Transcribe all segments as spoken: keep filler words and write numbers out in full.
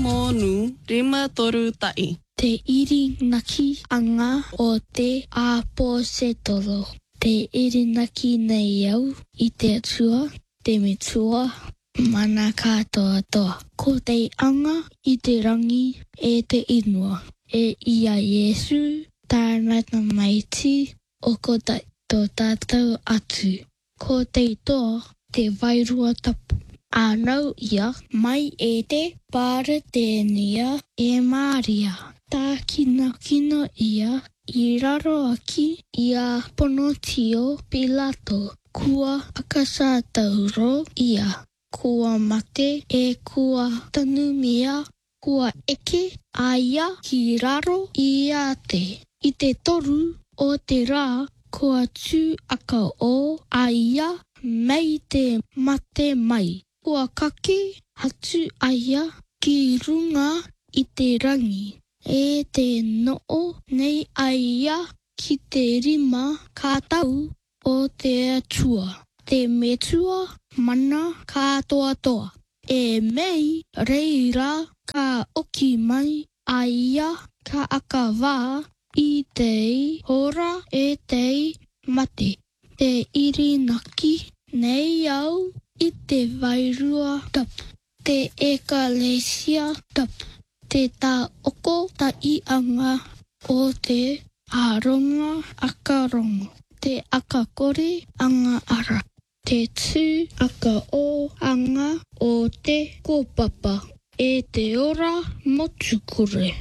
monu rima toru tai. Te iri naki anga o te aposetolo. Te iri naki nei au i te atua, te metua, mana katoa toa. Ko te anga i te rangi e te inua. E ia Yesu, tānata maiti, o ko ta, tō tātou atu. Ko te toa, te vairua tapu. Anau ia, mai e te pāra tēnia e Maria. Tā kina kina ia, i raro aki ia Ponotio Pilato. Kua akasa tauro ia. Kua mate e kua tanumia. Kua eke aia ki raro ia te. I te toru o te rā, kua tū aka o aia mei te mate mai. Kua kake atu aia ki runga i te rangi. E te noo nei aia ki te rima kātau o te atua. Te metua mana kātoa toa. E mei reira ka oki mai aia ka aka wā i te hora e te mate. Te iri naki nei au i te vairua tapu. Te ekalesia tapu. Te tā oko ta i anga o te aronga akarongo. Te akakore anga ara. Te tū aka o anga o te kōpapa. E te ora motukure.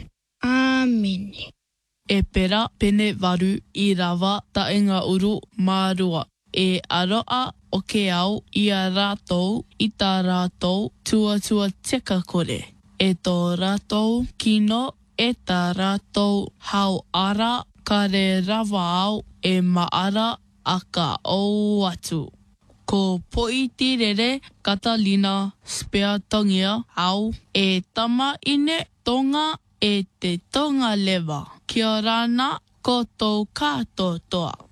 Āmeni. E pera pene waru i rawa taenga uru mārua. E aroa o ke au i a rātou i tā rātou tuatua teka kore. E tō rātou kino e tā rātou hau ara kare rawa au e maara a ka au atu. Ko Poitirere Catalina Speatongia au e tama ine tonga e te tonga lewa. Kia rana ko tō kātoa toa.